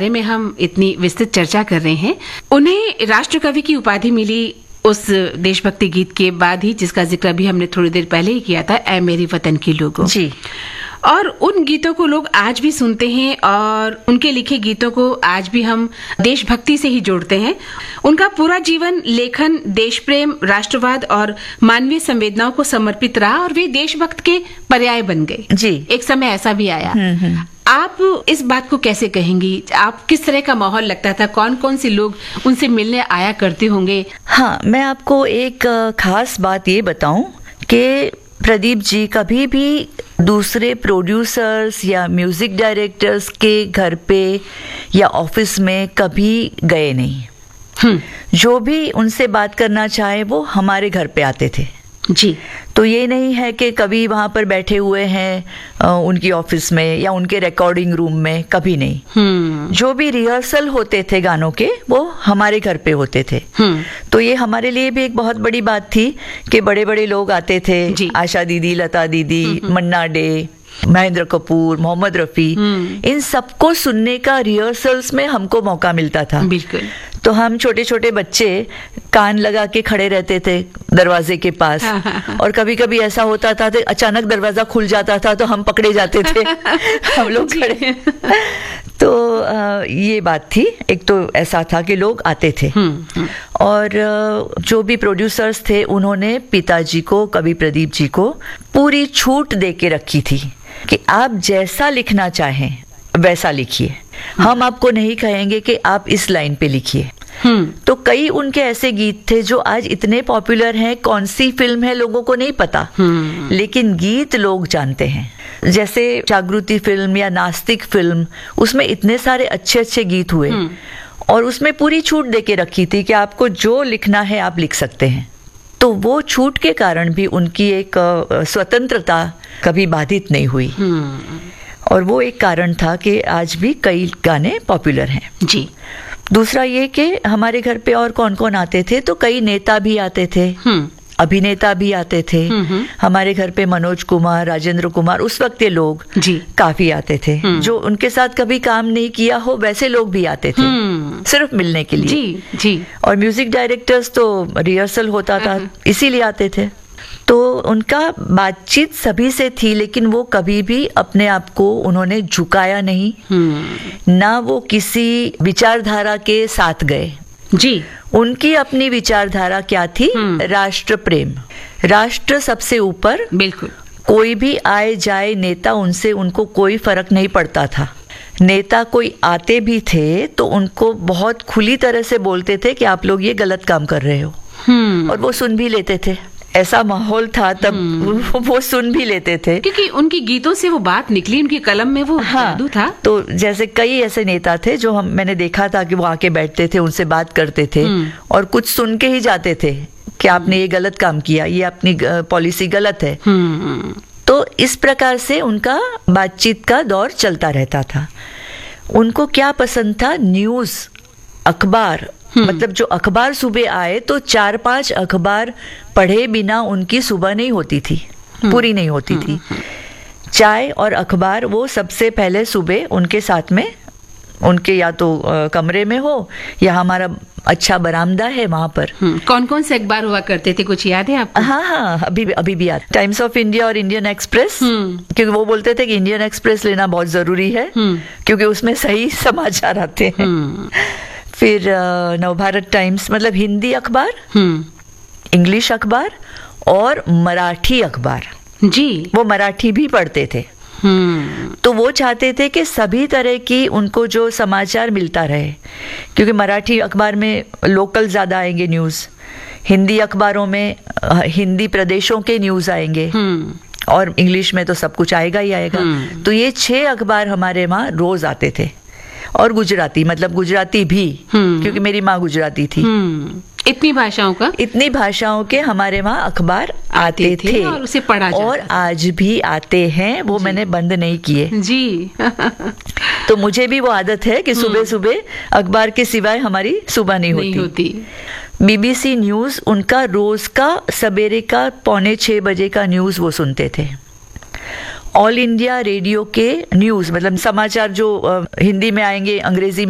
बारे में हम इतनी विस्तृत चर्चा कर रहे हैं, उन्हें राष्ट्रकवि की उपाधि मिली उस देशभक्ति गीत के बाद ही, जिसका जिक्र अभी हमने थोड़ी देर पहले ही किया था, ऐ मेरे वतन के लोगों जी। और उन गीतों को लोग आज भी सुनते हैं और उनके लिखे गीतों को आज भी हम देशभक्ति से ही जोड़ते हैं। उनका पूरा जीवन लेखन, देश प्रेम, राष्ट्रवाद और मानवीय संवेदनाओं को समर्पित रहा और वे देशभक्त के पर्याय बन गए जी। एक समय ऐसा भी आया। आप इस बात को कैसे कहेंगी? आप किस तरह का माहौल लगता था? कौन कौन से लोग उनसे मिलने आया करते होंगे? हाँ, मैं आपको एक खास बात ये बताऊं कि प्रदीप जी कभी भी दूसरे प्रोड्यूसर्स या म्यूजिक डायरेक्टर्स के घर पे या ऑफिस में कभी गए नहीं। जो भी उनसे बात करना चाहे वो हमारे घर पे आते थे जी। तो ये नहीं है कि कभी वहां पर बैठे हुए हैं उनकी ऑफिस में या उनके रिकॉर्डिंग रूम में, कभी नहीं। जो भी रिहर्सल होते थे गानों के वो हमारे घर पे होते थे। तो ये हमारे लिए भी एक बहुत बड़ी बात थी कि बड़े बड़े लोग आते थे, आशा दीदी, लता दीदी, मन्ना डे, महेंद्र कपूर, मोहम्मद रफी, इन सबको सुनने का रिहर्सल्स में हमको मौका मिलता था। बिल्कुल। तो हम छोटे छोटे बच्चे कान लगा के खड़े रहते थे दरवाजे के पास। और कभी कभी ऐसा होता था तो अचानक दरवाजा खुल जाता था तो हम पकड़े जाते थे हम लोग खड़े। तो ये बात थी। एक तो ऐसा था कि लोग आते थे और जो भी प्रोड्यूसर्स थे उन्होंने पिताजी को, कवि प्रदीप जी को पूरी छूट दे के रखी थी कि आप जैसा लिखना चाहें वैसा लिखिए, हम आपको नहीं कहेंगे कि आप इस लाइन पे लिखिए। तो कई उनके ऐसे गीत थे जो आज इतने पॉपुलर हैं, कौन सी फिल्म है लोगों को नहीं पता, लेकिन गीत लोग जानते हैं। जैसे जागृति फिल्म या नास्तिक फिल्म, उसमें इतने सारे अच्छे अच्छे गीत हुए और उसमें पूरी छूट दे के रखी थी कि आपको जो लिखना है आप लिख सकते हैं। तो वो छूट के कारण भी उनकी एक स्वतंत्रता कभी बाधित नहीं हुई और वो एक कारण था कि आज भी कई गाने पॉपुलर हैं जी। दूसरा ये कि हमारे घर पे और कौन कौन आते थे, तो कई नेता भी आते थे, अभिनेता भी आते थे। हमारे घर पे मनोज कुमार, राजेंद्र कुमार, उस वक्त ये लोग जी काफी आते थे। जो उनके साथ कभी काम नहीं किया हो वैसे लोग भी आते थे सिर्फ मिलने के लिए जी जी। और म्यूजिक डायरेक्टर्स तो रिहर्सल होता था इसीलिए आते थे। तो उनका बातचीत सभी से थी, लेकिन वो कभी भी अपने आप को उन्होंने झुकाया नहीं, ना वो किसी विचारधारा के साथ गए जी। उनकी अपनी विचारधारा क्या थी? राष्ट्र प्रेम, राष्ट्र सबसे ऊपर। बिल्कुल। कोई भी आए जाए नेता, उनसे उनको कोई फर्क नहीं पड़ता था। नेता कोई आते भी थे तो उनको बहुत खुली तरह से बोलते थे कि आप लोग ये गलत काम कर रहे हो, और वो सुन भी लेते थे। ऐसा माहौल था तब, वो सुन भी लेते थे क्योंकि उनकी गीतों से वो बात निकली, उनकी कलम में वो जादू था। तो जैसे कई ऐसे नेता थे जो मैंने देखा था कि वो आके बैठते थे, उनसे बात करते थे और कुछ सुन के ही जाते थे कि आपने ये गलत काम किया, ये अपनी पॉलिसी गलत है। तो इस प्रकार से उनका बातचीत का दौर चलता रहता था। उनको क्या पसंद था? न्यूज, अखबार, मतलब जो अखबार सुबह आए तो 4-5 अखबार पढ़े बिना उनकी सुबह नहीं होती थी, पूरी नहीं होती थी। चाय और अखबार वो सबसे पहले सुबह उनके साथ में, उनके या तो कमरे में हो या हमारा अच्छा बरामदा है वहां पर। कौन कौन से अखबार हुआ करते थे, कुछ याद है आपको? हाँ, अभी भी याद। टाइम्स ऑफ इंडिया और इंडियन एक्सप्रेस, क्योंकि वो बोलते थे कि इंडियन एक्सप्रेस लेना बहुत जरूरी है क्योंकि उसमें सही समाचार आते हैं। फिर नवभारत टाइम्स, मतलब हिंदी अखबार, इंग्लिश अखबार और मराठी अखबार जी। वो मराठी भी पढ़ते थे। तो वो चाहते थे कि सभी तरह की उनको जो समाचार मिलता रहे, क्योंकि मराठी अखबार में लोकल ज्यादा आएंगे न्यूज, हिंदी अखबारों में हिंदी प्रदेशों के न्यूज आएंगे और इंग्लिश में तो सब कुछ आएगा ही आएगा। तो ये 6 अखबार हमारे वहाँ रोज आते थे। और गुजराती, मतलब गुजराती भी, क्योंकि मेरी माँ गुजराती थी। इतनी भाषाओं के हमारे वहाँ अखबार आते थे और उसे पढ़ा जाता और आज भी आते हैं, वो मैंने बंद नहीं किए जी। तो मुझे भी वो आदत है कि सुबह सुबह अखबार के सिवाय हमारी सुबह नहीं होती। BBC न्यूज, उनका रोज का सवेरे का 5:45 बजे का न्यूज वो सुनते थे। ऑल इंडिया रेडियो के न्यूज, मतलब समाचार जो हिंदी में आएंगे, अंग्रेजी